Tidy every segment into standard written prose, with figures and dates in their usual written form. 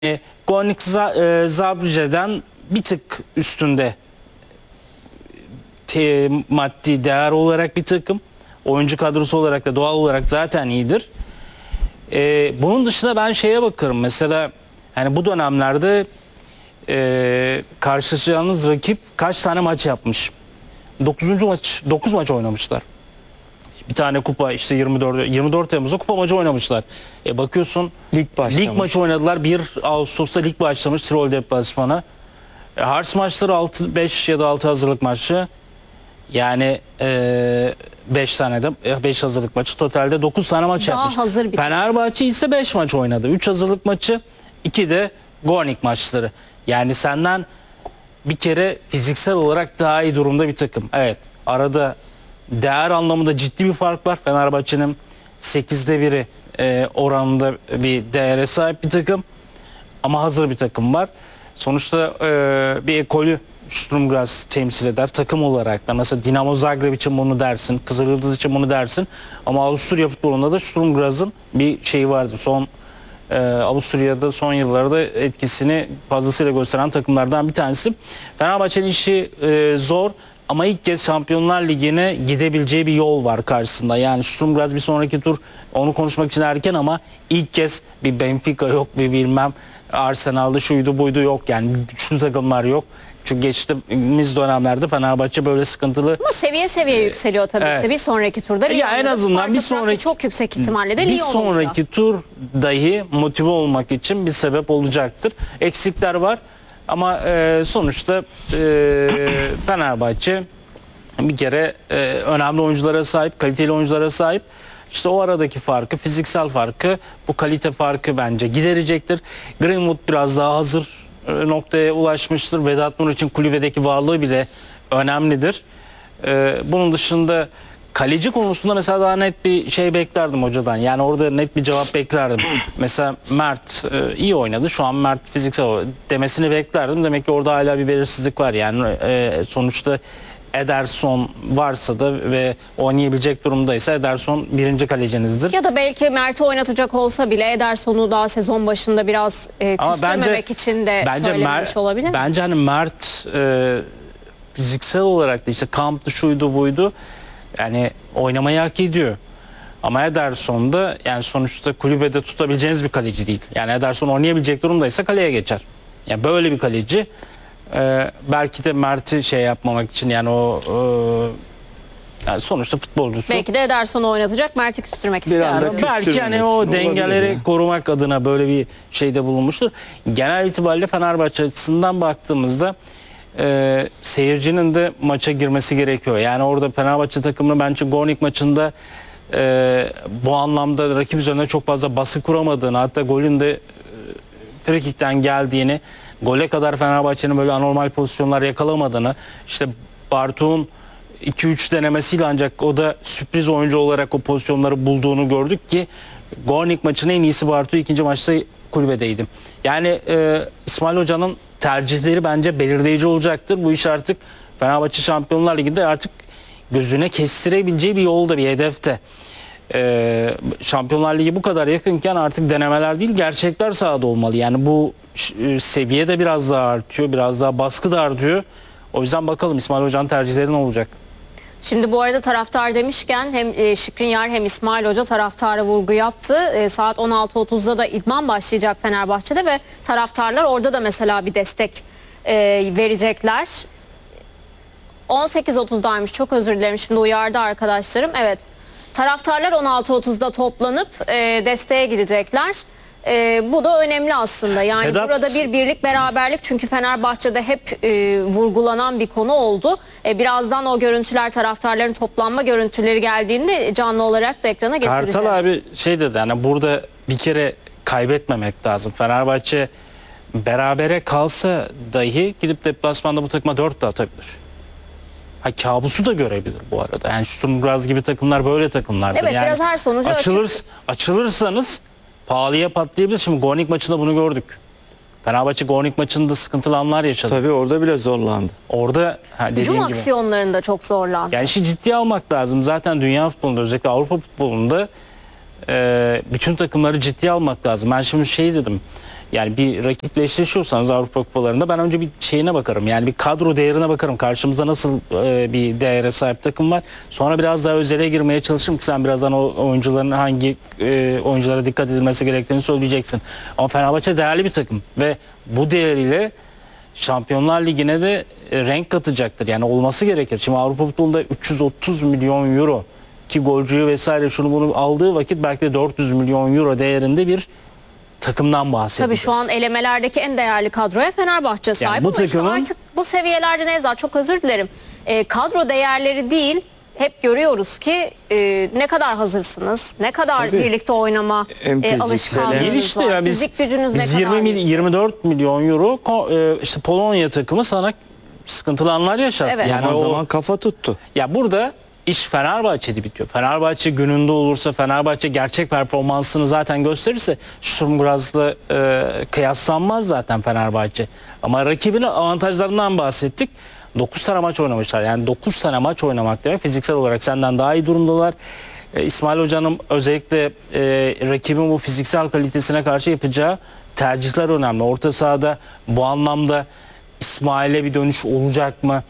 Gornik Zabrze'den bir tık üstünde maddi değer olarak bir takım. Oyuncu kadrosu olarak da doğal olarak zaten iyidir. Bunun dışında ben şeye bakarım. Mesela hani bu dönemlerde karşılaşacağınız rakip kaç tane maç yapmış? 9 maç oynamışlar. Bir tane kupa işte 24 Temmuz'da kupa maçı oynamışlar. Bakıyorsun lig maçı oynadılar. 1 Ağustos'ta lig başlamış Tirol deplasmanı. Hearts maçları 5 ya da 6 hazırlık maçı. Yani 5 tane de 5 hazırlık maçı, totalde 9 tane maç daha yapmış. Hazır bir Fenerbahçe ise 5 maç oynadı. 3 hazırlık maçı, 2 de Gornik maçları. Yani senden bir kere fiziksel olarak daha iyi durumda bir takım. Evet, arada değer anlamında ciddi bir fark var. Fenerbahçe'nin 8'de 1'i oranında bir değere sahip bir takım. Ama hazır bir takım var. Sonuçta bir ekolü Sturm Graz temsil eder. Takım olarak da mesela Dinamo Zagreb için bunu dersin. Kızılyıldız için bunu dersin. Ama Avusturya futbolunda da Sturm Graz'ın bir şeyi vardır. Avusturya'da son yıllarda etkisini fazlasıyla gösteren takımlardan bir tanesi. Fenerbahçe'nin işi zor. Ama ilk kez Şampiyonlar Ligi'ne gidebileceği bir yol var karşısında. Yani Sturm Graz bir sonraki tur, onu konuşmak için erken ama ilk kez bir Benfica yok, bir bilmem Arsenal'da şuydu buydu yok. Yani güçlü takımlar yok. Çünkü geçtiğimiz dönemlerde Fenerbahçe böyle sıkıntılı. Ama seviye yükseliyor tabii. Evet. İşte bir sonraki turda Ya en azından bir sonraki çok yüksek ihtimalle de bir Lyon sonraki olacak. tur dahi motive olmak için bir sebep olacaktır. Eksikler var ama sonuçta Fenerbahçe bir kere önemli oyunculara sahip, kaliteli oyunculara sahip. İşte o aradaki farkı, fiziksel farkı, bu kalite farkı bence giderecektir. Greenwood biraz daha hazır noktaya ulaşmıştır. Vedat Muriç için kulübedeki varlığı bile önemlidir. Bunun dışında kaleci konusunda mesela daha net bir şey beklerdim hocadan. Yani orada net bir cevap beklerdim. Mesela Mert iyi oynadı. Şu an Mert fiziksel demesini beklerdim. Demek ki orada hala bir belirsizlik var. Yani sonuçta Ederson varsa da ve oynayabilecek durumdaysa Ederson birinci kalecinizdir. Ya da belki Mert'i oynatacak olsa bile Ederson'u daha sezon başında biraz küstürmemek için de söylemiş olabilir. Bence hani Mert fiziksel olarak da işte kamptı şuydu buydu. Yani oynamayı hak ediyor. Ama Ederson da yani sonuçta kulübede tutabileceğiniz bir kaleci değil. Yani Ederson oynayabilecek durumdaysa kaleye geçer. Yani böyle bir kaleci. Belki de Mert'i şey yapmamak için yani yani sonuçta futbolcusu. Belki de Ederson'u oynatacak, Mert'i küstürmek istiyor. Belki yani o dengeleri korumak adına böyle bir şeyde bulunmuştur. Genel itibariyle Fenerbahçe açısından baktığımızda seyircinin de maça girmesi gerekiyor. Yani orada Fenerbahçe takımının bence Gornik maçında bu anlamda rakip üzerine çok fazla baskı kuramadığını, hatta golün de frikikten geldiğini, gole kadar Fenerbahçe'nin böyle anormal pozisyonlar yakalamadığını, işte Bartu'nun 2-3 denemesiyle ancak o da sürpriz oyuncu olarak o pozisyonları bulduğunu gördük ki Gornik maçının en iyisi Bartu, ikinci maçta kulübedeydi. Yani İsmail Hoca'nın tercihleri bence belirleyici olacaktır. Bu iş artık Fenerbahçe Şampiyonlar Ligi'nde artık gözüne kestirebileceği bir yolda, bir hedefte. Şampiyonlar Ligi bu kadar yakınken artık denemeler değil gerçekler sahada olmalı. Yani bu seviye de biraz daha artıyor, biraz daha baskı da artıyor. O yüzden bakalım İsmail Hoca'nın tercihleri ne olacak? Şimdi bu arada taraftar demişken hem Şikrinyar hem İsmail Hoca taraftara vurgu yaptı. Saat 16.30'da da idman başlayacak Fenerbahçe'de ve taraftarlar orada da mesela bir destek verecekler. 18.30'daymış, çok özür dilerim, şimdi uyardı arkadaşlarım. Evet, taraftarlar 16.30'da toplanıp desteğe gidecekler. Bu da önemli aslında. Yani burada bir birlik, beraberlik, çünkü Fenerbahçe'de hep vurgulanan bir konu oldu. Birazdan o görüntüler, taraftarların toplanma görüntüleri geldiğinde canlı olarak da ekrana getireceğiz. Kartal abi şey dedi, yani burada bir kere kaybetmemek lazım. Fenerbahçe berabere kalsa dahi gidip deplasmanda bu takıma 4 de atabilir. Kabusu da görebilir bu arada. Yani Sturm Graz gibi takımlar böyle takımlardır. Evet, yani biraz her sonucu açılırsanız pahalıya patlayabilir. Şimdi Gornik maçında bunu gördük. Fenerbahçe Gornik maçında sıkıntılı anlar yaşadı. Tabii orada bile zorlandı. Orada hücum aksiyonlarında çok zorlandı. Yani işi ciddiye almak lazım. Zaten dünya futbolunda, özellikle Avrupa futbolunda bütün takımları ciddiye almak lazım. Ben şimdi şey dedim. Yani bir rakiple eşleşiyorsanız Avrupa kupalarında ben önce bir şeyine bakarım. Yani bir kadro değerine bakarım. Karşımızda nasıl bir değere sahip takım var. Sonra biraz daha özele girmeye çalışırım ki sen birazdan o oyuncuların hangi oyunculara dikkat edilmesi gerektiğini söyleyeceksin. Ama Fenerbahçe değerli bir takım ve bu değeriyle Şampiyonlar Ligi'ne de renk katacaktır. Yani olması gerekir. Şimdi Avrupa futbolunda 330 milyon euro ki golcüyü vesaire şunu bunu aldığı vakit belki de 400 milyon euro değerinde bir takımdan bahsediyoruz. Tabii şu an elemelerdeki en değerli kadroya Fenerbahçe sahip. Yani bu Ama işte takımın- artık bu seviyelerde Nevzat, çok özür dilerim. Kadro değerleri değil, hep görüyoruz ki ne kadar hazırsınız, ne kadar Tabii. birlikte oynama Hem fiziksel, alışkanlığınız Değil işte var. ya biz, Fizik gücünüz ne biz kadar 24 milyon euro işte Polonya takımı sana sıkıntılı anlar yaşattı. Evet. Yani o o zaman kafa tuttu. ya burada iş Fenerbahçe'de bitiyor. Fenerbahçe gününde olursa, Fenerbahçe gerçek performansını zaten gösterirse Sturm Graz'la kıyaslanmaz zaten Fenerbahçe. Ama rakibinin avantajlarından bahsettik. 9 tane maç oynamışlar. Yani 9 tane maç oynamak demek fiziksel olarak senden daha iyi durumdalar. İsmail Hoca'nın özellikle rakibin bu fiziksel kalitesine karşı yapacağı tercihler önemli. Orta sahada bu anlamda İsmail'e bir dönüş olacak mı?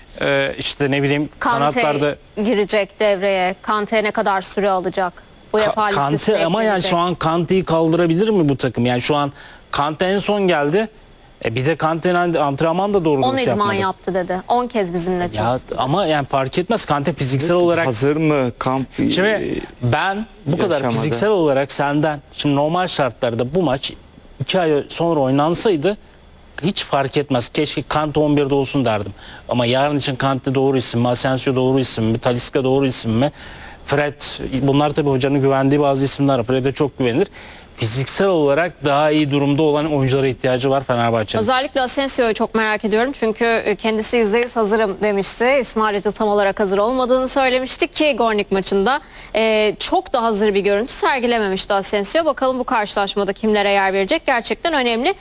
İşte ne bileyim kanatlarda Kante girecek devreye. Kante ne kadar süre alacak? UEFA listesine Kante ama yani eklenecek. şu an Kante'yi kaldırabilir mi bu takım? Yani şu an Kante en son geldi. Bir de Kante'nin antrenman da doğru 10 dürüst idman yapmadı. yaptı dedi. 10 kez bizimle Ya çalıştı. ama yani fark etmez. Kante fiziksel olarak Hazır mı kamp? şimdi ben bu kadar yaşamada. fiziksel olarak senden şimdi normal şartlarda bu maç 2 ay sonra oynansaydı hiç fark etmez. Keşke Kante 11'de olsun derdim. Ama yarın için Kante doğru isim mi? Asensio doğru isim mi? Talisca doğru isim mi? Fred, bunlar tabii hocanın güvendiği bazı isimler. Fred'e çok güvenir. Fiziksel olarak daha iyi durumda olan oyunculara ihtiyacı var Fenerbahçe'nin. Özellikle Asensio'yu çok merak ediyorum. Çünkü kendisi %100 hazırım demişti. İsmail Hoca tam olarak hazır olmadığını söylemişti ki Gornik maçında çok da hazır bir görüntü sergilememişti Asensio. Bakalım bu karşılaşmada kimlere yer verecek? Gerçekten önemli.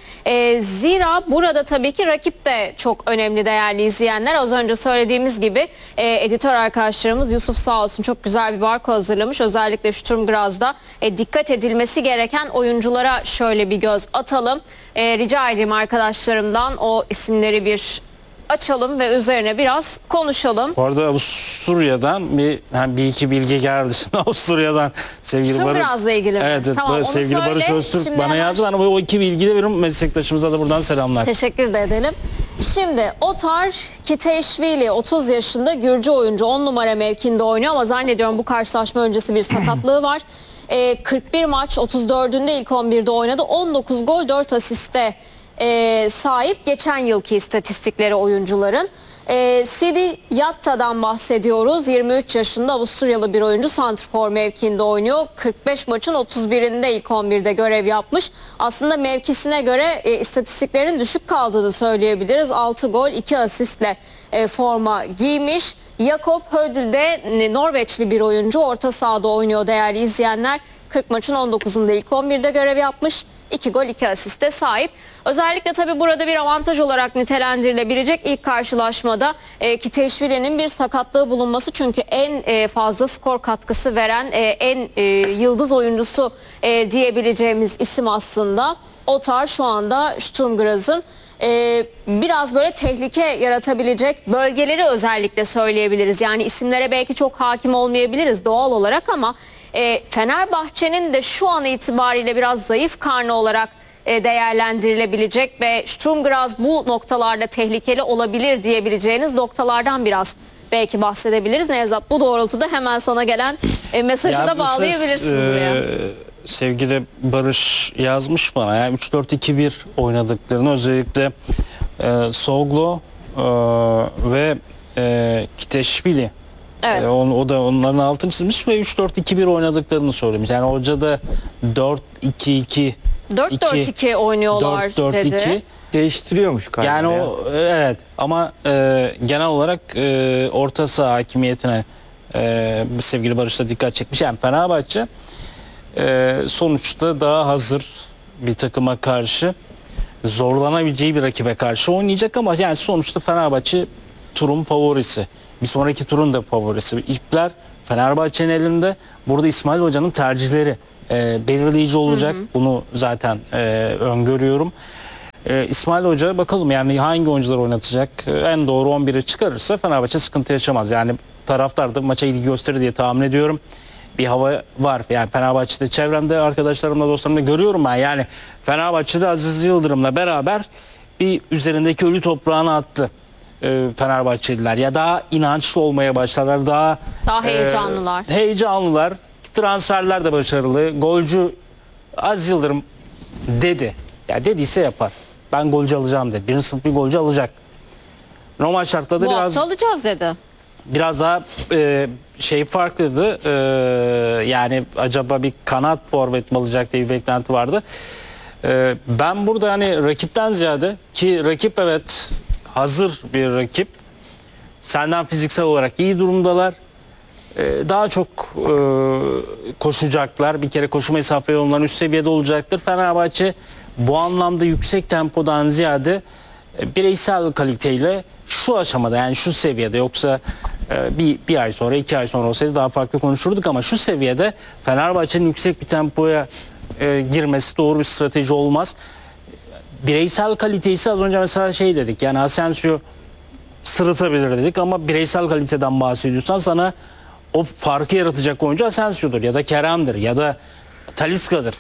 Zira burada tabii ki rakip de çok önemli değerli izleyenler. Az önce söylediğimiz gibi editör arkadaşlarımız Yusuf sağ olsun çok güzel bir barko hazırlamış. Özellikle Sturm Graz'da dikkat edilmesi gereken oyunculara şöyle bir göz atalım. Rica edeyim arkadaşlarımdan o isimleri bir açalım ve üzerine biraz konuşalım. Bu arada Avusturya'dan bir iki bilgi geldi. Şimdi Avusturya'dan sevgili Sturm Barış. Graz'la ilgili mi? Evet, Tamam, onu sevgili söyle. Barış Öztürk Şimdi bana hemen- yazdı. Ben o iki bilgiyi de veriyorum. Meslektaşımıza da buradan selamlar. Teşekkür de edelim. Şimdi Otar Kiteishvili 30 yaşında Gürcü oyuncu 10 numara mevkinde oynuyor ama zannediyorum bu karşılaşma öncesi bir sakatlığı var. 41 maç 34'ünde ilk 11'de oynadı. 19 gol 4 asiste sahip geçen yılki istatistikleri oyuncuların. Sidi Yatta'dan bahsediyoruz. 23 yaşında Avusturyalı bir oyuncu santrfor mevkiinde oynuyor. 45 maçın 31'inde ilk 11'de görev yapmış. Aslında mevkisine göre istatistiklerin düşük kaldığını söyleyebiliriz. 6 gol 2 asistle forma giymiş. Jakob Hödl de Norveçli bir oyuncu. Orta sahada oynuyor değerli izleyenler. 40 maçın 19'unda ilk 11'de görev yapmış. 2 gol 2 asiste sahip. Özellikle tabii burada bir avantaj olarak nitelendirilebilecek ilk karşılaşmada Kiteishvili'nin bir sakatlığı bulunması. Çünkü en fazla skor katkısı veren en yıldız oyuncusu diyebileceğimiz isim aslında. Otar şu anda Sturm Graz'ın biraz böyle tehlike yaratabilecek bölgeleri özellikle söyleyebiliriz. Yani isimlere belki çok hakim olmayabiliriz doğal olarak ama Fenerbahçe'nin de şu an itibariyle biraz zayıf karnı olarak değerlendirilebilecek ve Sturm Graz bu noktalarda tehlikeli olabilir diyebileceğiniz noktalardan biraz belki bahsedebiliriz. Nevzat, bu doğrultuda hemen sana gelen mesajı Ya da bu ses, bağlayabilirsin buraya. Sevgili Barış yazmış bana. Yani 3-4-2-1 oynadıklarını özellikle Soglo ve Kiteishvili. Evet. O da onların altını çizmiş ve 3-4-2-1 oynadıklarını söylemiş. Yani hoca da 4-2-2 4-4-2 oynuyorlar 4-4-2 dedi. Değiştiriyormuş galiba. yani ya. o evet ama genel olarak orta saha hakimiyetine sevgili Barış'ta dikkat çekmiş. Yani Fenerbahçe sonuçta daha hazır bir takıma karşı zorlanabileceği bir rakibe karşı oynayacak ama yani sonuçta Fenerbahçe turun favorisi. Bir sonraki turun da favorisi. İpler Fenerbahçe'nin elinde. Burada İsmail Hoca'nın tercihleri belirleyici olacak. Bunu zaten öngörüyorum. İsmail Hoca bakalım yani hangi oyuncuları oynatacak. En doğru 11'i çıkarırsa Fenerbahçe sıkıntı yaşamaz. Yani taraftar da maça ilgi gösterir diye tahmin ediyorum. Bir hava var. Yani Fenerbahçe'de çevremde arkadaşlarımla dostlarımla görüyorum ben. Yani Fenerbahçe'de Aziz Yıldırım'la beraber bir üzerindeki ölü toprağını attı Fenerbahçeliler. Ya daha inançlı olmaya başladılar. Daha heyecanlılar. Heyecanlılar. Transferler de başarılı. Golcü Aziz Yıldırım dedi. Ya dediyse yapar. Ben golcü alacağım dedi. Birinci sınıf bir golcü alacak. Normal şartlarda Bu biraz hafta alacağız dedi. biraz daha farklıydı. Yani acaba bir kanat forvet mi alacak diye bir beklenti vardı. Ben burada hani rakipten ziyade, ki rakip evet hazır bir rakip. Senden fiziksel olarak iyi durumdalar. Daha çok koşacaklar. Bir kere koşu mesafe onların üst seviyede olacaktır. Fenerbahçe bu anlamda yüksek tempodan ziyade bireysel kaliteyle şu aşamada, yani şu seviyede, yoksa bir ay sonra 2 ay sonra olsaydı daha farklı konuşurduk ama şu seviyede Fenerbahçe'nin yüksek bir tempoya girmesi doğru bir strateji olmaz. Bireysel kalite ise az önce mesela dedik, yani Asensio sırıtabilir dedik ama bireysel kaliteden bahsediyorsan sana o farkı yaratacak oyuncu Asensio'dur ya da Kerem'dir ya da Talisca'dır.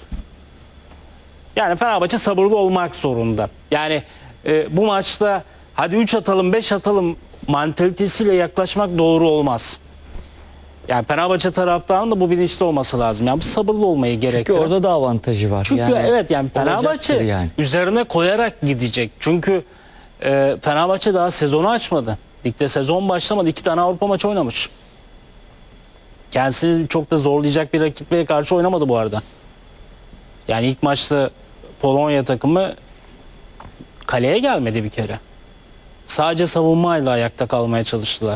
Yani Fenerbahçe sabırlı olmak zorunda. Yani bu maçta hadi 3 atalım 5 atalım mantalitesiyle yaklaşmak doğru olmaz. Yani Fenerbahçe taraftarının da bu bilinçli olması lazım. Yani sabırlı olmayı gerektirir. Çünkü orada da avantajı var. Çünkü evet yani Fenerbahçe yani üzerine koyarak gidecek. Çünkü Fenerbahçe daha sezonu açmadı. Ligde sezon başlamadı. 2 tane Avrupa maçı oynamış. Kendisini çok da zorlayacak bir rakiple karşı oynamadı bu arada. Yani ilk maçta Polonya takımı kaleye gelmedi bir kere. Sadece savunmayla ayakta kalmaya çalıştılar.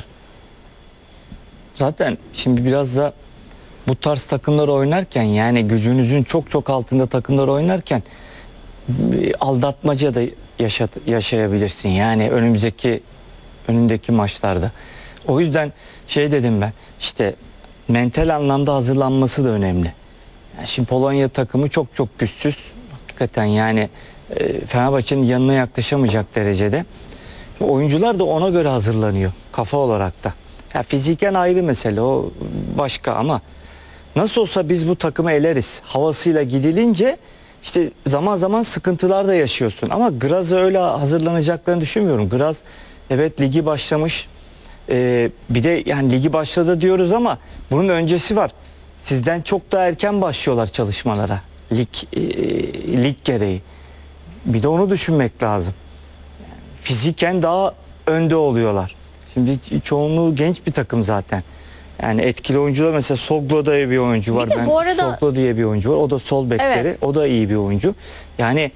zaten şimdi biraz da bu tarz takımlar oynarken, yani gücünüzün çok çok altında takımlar oynarken aldatmaca da yaşayabilirsin. Yani önündeki maçlarda. O yüzden dedim ben, işte mental anlamda hazırlanması da önemli. Yani şimdi Polonya takımı çok çok güçsüz. Hakikaten yani Fenerbahçe'nin yanına yaklaşamayacak derecede. Oyuncular da ona göre hazırlanıyor kafa olarak da. Ya fiziken ayrı mesele, o başka, ama nasıl olsa biz bu takımı eleriz havasıyla gidilince işte zaman zaman sıkıntılar da yaşıyorsun. Ama Graz'a öyle hazırlanacaklarını düşünmüyorum. Graz evet ligi başlamış. Bir de yani ligi başladı diyoruz ama bunun öncesi var. Sizden çok daha erken başlıyorlar çalışmalara. Lig gereği. Bir de onu düşünmek lazım. Yani fiziken daha önde oluyorlar. Şimdi çoğunluğu genç bir takım zaten. Yani etkili oyuncular, mesela Soglo diye bir oyuncu var. Bir de bu arada Soglo diye bir oyuncu var. O da sol bekleri. Evet. O da iyi bir oyuncu. Yani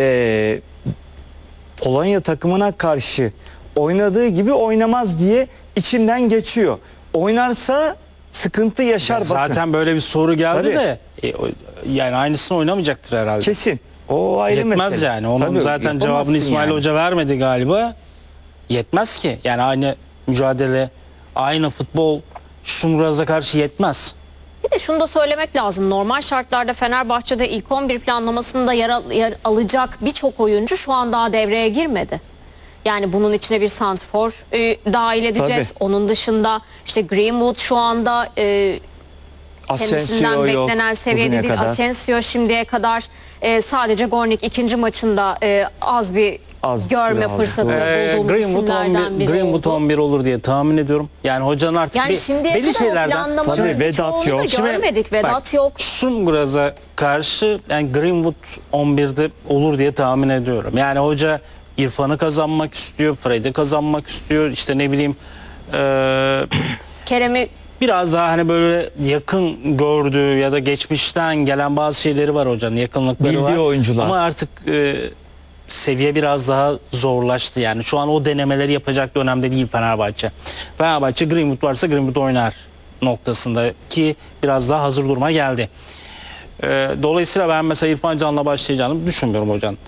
Polonya takımına karşı oynadığı gibi oynamaz diye içimden geçiyor. Oynarsa sıkıntı yaşar. Zaten böyle bir soru geldi Tabii. de yani aynısını oynamayacaktır herhalde. Kesin. O ayrı Yetmez mesele. yani. Onun Tabii, zaten yapamazsın cevabını İsmail yani. Hoca vermedi galiba. Yetmez ki. Yani aynı mücadele, aynı futbol Şumraz'a karşı yetmez. Bir de şunu da söylemek lazım. Normal şartlarda Fenerbahçe'de ilk 11 planlamasında yer alacak birçok oyuncu şu an daha devreye girmedi. Yani bunun içine bir santrfor dahil edeceğiz. Tabii. Onun dışında işte Greenwood şu anda kendisinden Asensio yok beklenen seviyede bugüne değil. kadar. Asensio şimdiye kadar sadece Gornik ikinci maçında az bir görme süre aldı. fırsatı bulduğumuz isimlerden biri Greenwood oldu. 11 olur diye tahmin ediyorum. Yani hocanın artık Yani şimdiye belli kadar o şeylerden... planlamanın Tabii, Vedat çoğunu yok. da Şimdi görmedik. Vedat bak, yok. Şumraz'a karşı yani Greenwood 11'de olur diye tahmin ediyorum. Yani hoca İrfan'ı kazanmak istiyor, Fred'i kazanmak istiyor. İşte ne bileyim Kerem'i biraz daha hani böyle yakın gördüğü ya da geçmişten gelen bazı şeyleri var hocanın, yakınlıkları var. Bildiği oyuncular. Ama artık seviye biraz daha zorlaştı yani. Şu an o denemeleri yapacak dönemde değil Fenerbahçe. Fenerbahçe Greenwood varsa Greenwood oynar noktasında ki biraz daha hazır duruma geldi. Dolayısıyla ben mesela İrfan Can'la başlayacağını düşünmüyorum hocanın.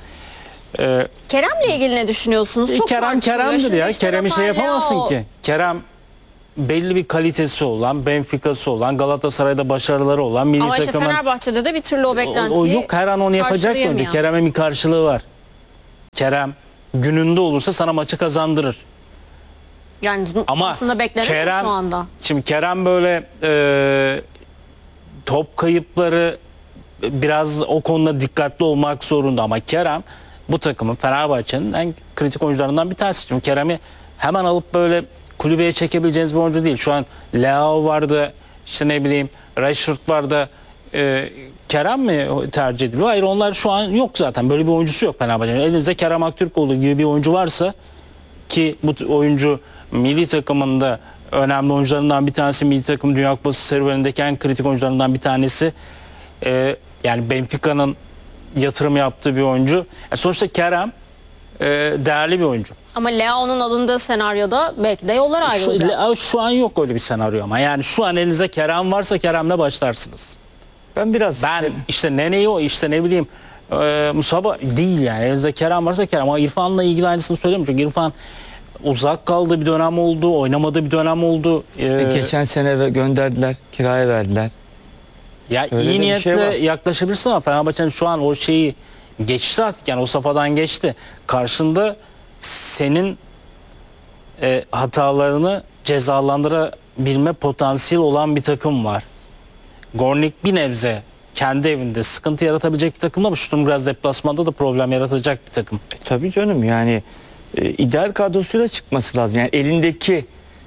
Kerem'le ilgili ne düşünüyorsunuz? Çok Kerem tartışılıyor. Kerem'dir Şimdi ya. işte Kerem'i Rafael yapamazsın Leao ki. Kerem belli bir kalitesi olan, Benfica'sı olan, Galatasaray'da başarıları olan milli Ama işte takımın Fenerbahçe'de de bir türlü o beklentiyi o yok, her an onu yapacak önce. karşılayamıyor. Kerem'e bir karşılığı var. Kerem gününde olursa sana maçı kazandırır. Yani Ama aslında bekleniyor Kerem, şu anda. şimdi Kerem böyle top kayıpları biraz o konuda dikkatli olmak zorunda, ama Kerem bu takımın, Fenerbahçe'nin en kritik oyuncularından bir tanesi. Şimdi Kerem'i hemen alıp böyle kulübeye çekebileceğiniz bir oyuncu değil. Şu an Leao vardı, işte ne bileyim Rashford vardı. Kerem mi tercih ediliyor? Hayır, onlar şu an yok zaten. Böyle bir oyuncusu yok Fenerbahçe'nin. Elinizde Kerem Aktürkoğlu gibi bir oyuncu varsa, ki bu oyuncu milli takımında önemli oyuncularından bir tanesi, milli takım Dünya Kupası serüvenindeki en kritik oyuncularından bir tanesi. Yani Benfica'nın yatırım yaptığı bir oyuncu. Sonuçta Kerem değerli bir oyuncu. Ama Leao'nun alındığı senaryoda belki de yollar ayrılacak. Şu an yok öyle bir senaryo, ama yani şu an elinizde Kerem varsa Kerem'le başlarsınız. Ben biraz İşte Nene'yi, o işte ne bileyim Musaba değil yani. Elinizde Kerem varsa Kerem, ama İrfan'la ilgili aynısını söylemiyorum. Çünkü İrfan uzak kaldığı bir dönem oldu, oynamadığı bir dönem oldu. geçen sene gönderdiler, kiraya verdiler. Ya Öyle iyi de bir niyetle şey var. yaklaşabilirsin, ama Fenerbahçe'nin şu an o şeyi geçti artık, yani o safhadan geçti. Karşında senin hatalarını cezalandırabilme potansiyeli olan bir takım var. Gornik bir nebze kendi evinde sıkıntı yaratabilecek bir takım, ama Stuttgart biraz deplasmanda da problem yaratacak bir takım. Tabii canım, yani ideal kadrosuyla çıkması lazım. Yani elindeki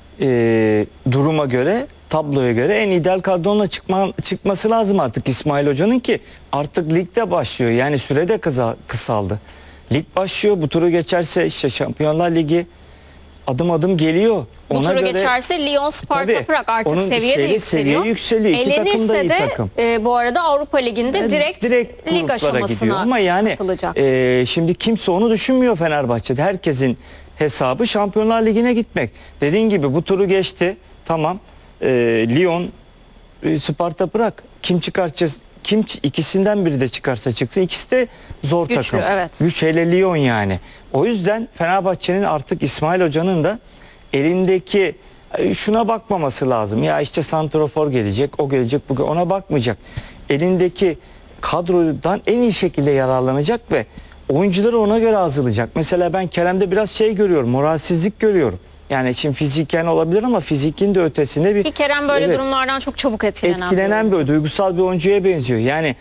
duruma göre, tabloya göre en ideal kadronla çıkması lazım artık İsmail Hoca'nın, ki artık ligde başlıyor. Yani sürede kısaldı. Lig başlıyor. Bu turu geçerse işte Şampiyonlar Ligi adım adım geliyor. Bu turu geçerse Lyon, Sparta, Tabii, Prag artık onun seviye de yükseliyor. seviye yükseliyor. İki takım da iyi Elenirse takım. de bu arada Avrupa Ligi'nde direkt lig gruplara gidiyor. aşamasına Ama yani katılacak. şimdi kimse onu düşünmüyor Fenerbahçe'de. Herkesin hesabı Şampiyonlar Ligi'ne gitmek. Dediğin gibi bu turu geçti. Tamam. Lyon, Sparta, Prag. Kim çıkartacağız? İkisinden biri de çıkarsa çıksın. İkisi de zor Güçlü, takım. evet. Güç, hele Lyon yani. O yüzden Fenerbahçe'nin artık İsmail Hoca'nın da elindeki şuna bakmaması lazım. Ya işte santrafor gelecek, o gelecek, bugün ona bakmayacak. Elindeki kadrodan en iyi şekilde yararlanacak ve oyuncuları ona göre hazırlayacak. Mesela ben Kerem'de biraz şey görüyorum, moralsizlik görüyorum. Yani şimdi fiziken olabilir, ama fizikin de ötesinde bir... Ki Kerem böyle durumlardan çok çabuk etkilenen böyle duygusal bir oyuncuya benziyor. Yani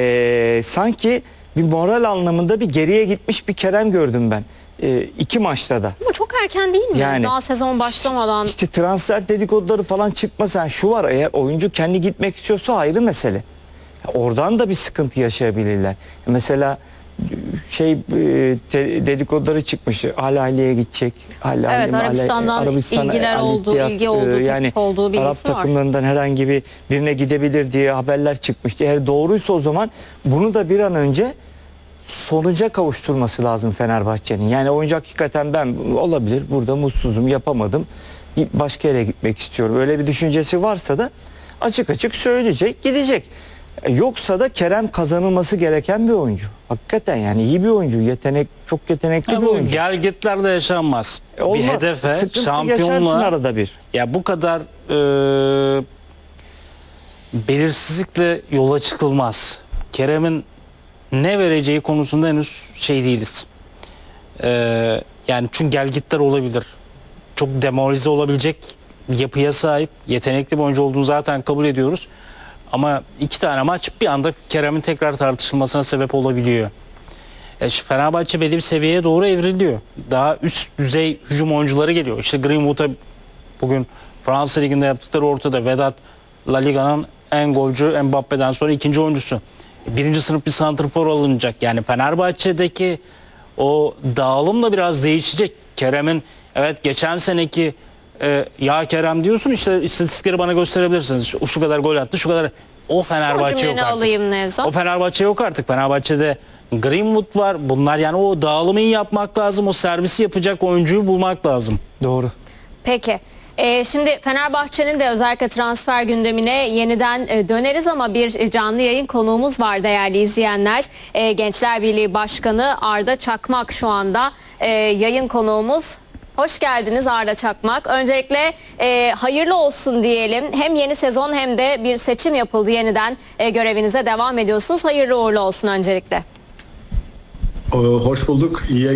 sanki bir moral anlamında bir geriye gitmiş bir Kerem gördüm ben. 2 maçta da. Bu çok erken değil mi? Yani, daha sezon başlamadan. İşte transfer dedikoduları falan çıkmasa, yani şu var, eğer oyuncu kendi gitmek istiyorsa ayrı mesele. Oradan da bir sıkıntı yaşayabilirler. Mesela dedikoduları çıkmış. Al-Ahli'ye gidecek. Evet, Arabistan'dan ilgiler olduğu, ilgi olduğu, yani teklif olduğu bilgisi Arap var. takımlarından herhangi birine gidebilir diye haberler çıkmıştı. Eğer doğruysa o zaman bunu da bir an önce sonuca kavuşturması lazım Fenerbahçe'nin. Yani oyuncu hakikaten ben olabilir, burada mutsuzum, yapamadım, başka yere gitmek istiyorum, öyle bir düşüncesi varsa da açık açık söyleyecek, gidecek. Yoksa da Kerem kazanılması gereken bir oyuncu. Hakikaten yani iyi bir oyuncu, çok yetenekli bir oyuncu. Gelgitlerde yaşanmaz. Olmaz. Bir hedefe, Sıkıntı şampiyonluğa yaşarsın arada bir. Ya bu kadar belirsizlikle yola çıkılmaz. Kerem'in ne vereceği konusunda henüz şey değiliz. Yani çünkü gelgitler olabilir. Çok demoralize olabilecek bir yapıya sahip, yetenekli bir oyuncu olduğunu zaten kabul ediyoruz. Ama 2 tane maç bir anda Kerem'in tekrar tartışılmasına sebep olabiliyor. Fenerbahçe belli bir seviyeye doğru evriliyor. Daha üst düzey hücum oyuncuları geliyor. İşte Greenwood'a bugün Fransa Ligi'nde yaptıkları ortada. Vedat La Liga'nın en golcü, Mbappe'den sonra 2. oyuncusu. 1. sınıf bir santrafor alınacak. Yani Fenerbahçe'deki o dağılım da biraz değişecek. Kerem'in, evet geçen seneki ya Kerem diyorsun, işte istatistikleri bana gösterebilirsiniz. Şu kadar gol attı, şu kadar. O Fenerbahçe yok artık. Alayım Nevzat. O Fenerbahçe yok artık. Fenerbahçe'de Greenwood var. Bunlar, yani o dağılımı iyi yapmak lazım. O servisi yapacak oyuncuyu bulmak lazım. Doğru. Peki. Şimdi Fenerbahçe'nin de özellikle transfer gündemine yeniden döneriz, ama bir canlı yayın konuğumuz var değerli izleyenler. Gençler Birliği Başkanı Arda Çakmak şu anda yayın konuğumuz. Hoş geldiniz Arda Çakmak. Öncelikle hayırlı olsun diyelim. Hem yeni sezon hem de bir seçim yapıldı yeniden. Görevinize devam ediyorsunuz. Hayırlı uğurlu olsun öncelikle. Hoş bulduk. İyi